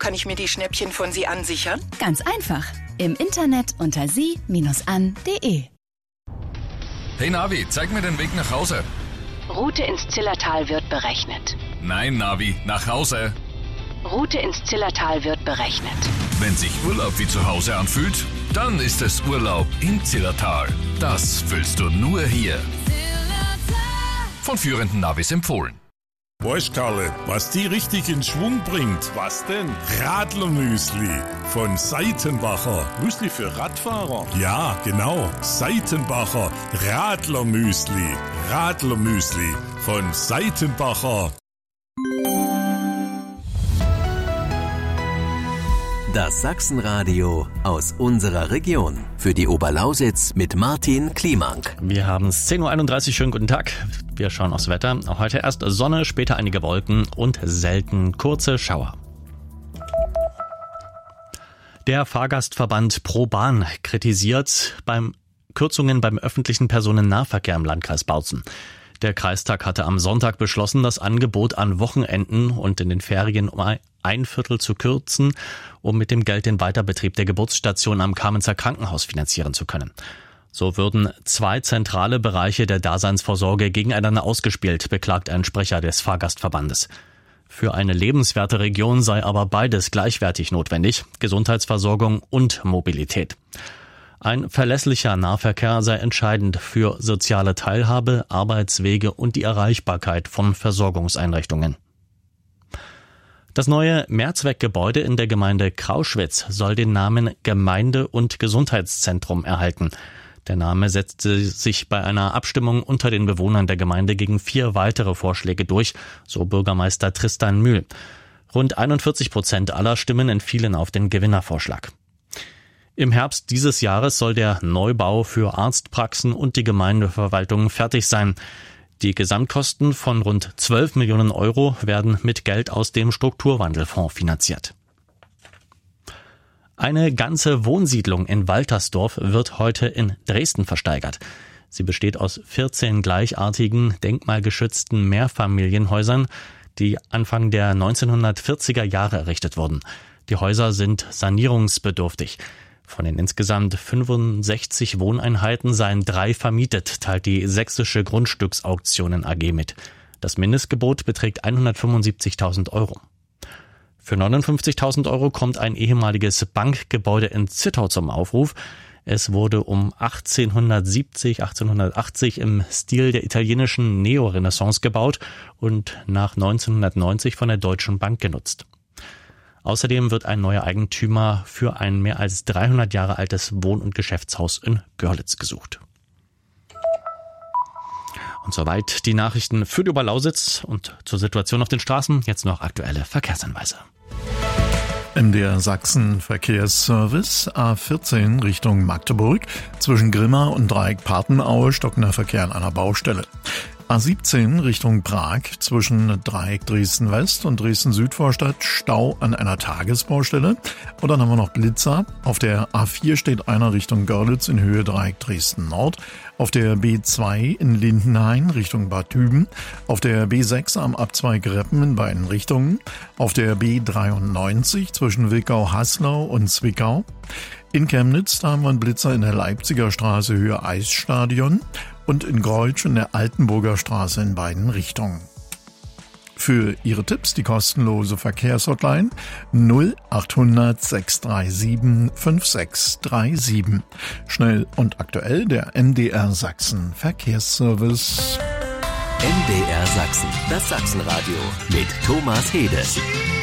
kann ich mir die Schnäppchen von Sie ansichern? Ganz einfach. Im Internet unter sie-an.de. Hey Navi, zeig mir den Weg nach Hause. Route ins Zillertal wird berechnet. Nein, Navi, nach Hause. Route ins Zillertal wird berechnet. Wenn sich Urlaub wie zu Hause anfühlt, dann ist es Urlaub im Zillertal. Das fühlst du nur hier. Von führenden Navis empfohlen. Weißt Karle, was die richtig in Schwung bringt? Was denn? Radlermüsli von Seitenbacher. Müsli für Radfahrer? Ja, genau. Seitenbacher Radlermüsli. Radlermüsli von Seitenbacher. Das Sachsenradio aus unserer Region. Für die Oberlausitz mit Martin Kliemank. Wir haben es 10.31 Uhr. Schönen guten Tag. Wir schauen aufs Wetter. Auch heute erst Sonne, später einige Wolken und selten kurze Schauer. Der Fahrgastverband ProBahn kritisiert Kürzungen beim öffentlichen Personennahverkehr im Landkreis Bautzen. Der Kreistag hatte am Sonntag beschlossen, das Angebot an Wochenenden und in den Ferien um 1/4 zu kürzen, um mit dem Geld den Weiterbetrieb der Geburtsstation am Kamenzer Krankenhaus finanzieren zu können. So würden 2 zentrale Bereiche der Daseinsvorsorge gegeneinander ausgespielt, beklagt ein Sprecher des Fahrgastverbandes. Für eine lebenswerte Region sei aber beides gleichwertig notwendig, Gesundheitsversorgung und Mobilität. Ein verlässlicher Nahverkehr sei entscheidend für soziale Teilhabe, Arbeitswege und die Erreichbarkeit von Versorgungseinrichtungen. Das neue Mehrzweckgebäude in der Gemeinde Krauschwitz soll den Namen Gemeinde- und Gesundheitszentrum erhalten. Der Name setzte sich bei einer Abstimmung unter den Bewohnern der Gemeinde gegen 4 weitere Vorschläge durch, so Bürgermeister Tristan Mühl. Rund 41% aller Stimmen entfielen auf den Gewinnervorschlag. Im Herbst dieses Jahres soll der Neubau für Arztpraxen und die Gemeindeverwaltung fertig sein. Die Gesamtkosten von rund 12 Millionen Euro werden mit Geld aus dem Strukturwandelfonds finanziert. Eine ganze Wohnsiedlung in Waltersdorf wird heute in Dresden versteigert. Sie besteht aus 14 gleichartigen, denkmalgeschützten Mehrfamilienhäusern, die Anfang der 1940er Jahre errichtet wurden. Die Häuser sind sanierungsbedürftig. Von den insgesamt 65 Wohneinheiten seien 3 vermietet, teilt die Sächsische Grundstücksauktionen AG mit. Das Mindestgebot beträgt 175.000 Euro. Für 59.000 Euro kommt ein ehemaliges Bankgebäude in Zittau zum Aufruf. Es wurde um 1880 im Stil der italienischen Neorenaissance gebaut und nach 1990 von der Deutschen Bank genutzt. Außerdem wird ein neuer Eigentümer für ein mehr als 300 Jahre altes Wohn- und Geschäftshaus in Görlitz gesucht. Und soweit die Nachrichten für die Oberlausitz und zur Situation auf den Straßen. Jetzt noch aktuelle Verkehrshinweise. MDR Sachsen Verkehrsservice A14 Richtung Magdeburg. Zwischen Grimma und Dreieck Papenaue stockender Verkehr an einer Baustelle. A17 Richtung Prag zwischen Dreieck Dresden West und Dresden Südvorstadt Stau an einer Tagesbaustelle. Und dann haben wir noch Blitzer. Auf der A4 steht einer Richtung Görlitz in Höhe Dreieck Dresden Nord. Auf der B2 in Lindenhain Richtung Bad Düben. Auf der B6 am Abzweig Reppen in beiden Richtungen. Auf der B93 zwischen Wickau-Haslau und Zwickau. In Chemnitz, da haben wir einen Blitzer in der Leipziger Straße Höhe Eisstadion und in Greutsch in der Altenburger Straße in beiden Richtungen. Für Ihre Tipps die kostenlose Verkehrshotline 0800 637 5637. Schnell und aktuell der MDR Sachsen Verkehrsservice. MDR Sachsen, das Sachsenradio mit Thomas Hede.